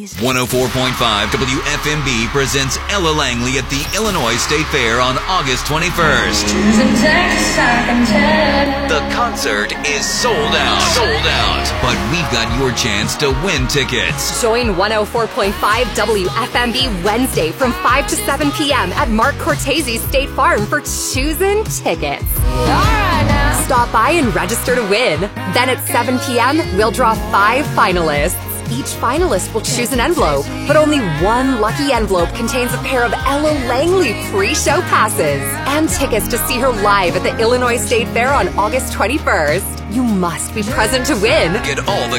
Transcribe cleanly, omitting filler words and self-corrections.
104.5 WFMB presents Ella Langley at the Illinois State Fair on August 21st. The concert is sold out. But we've got your chance to win tickets. Join 104.5 WFMB Wednesday from 5 to 7 p.m. at Mark Cortese State Farm for Choosing Tickets. Stop by and register to win. Then at 7 p.m., we'll draw 5 finalists. Each finalist will choose an envelope, but only one lucky envelope contains a pair of Ella Langley pre-show passes and tickets to see her live at the Illinois State Fair on August 21st. You must be present to win. Get all the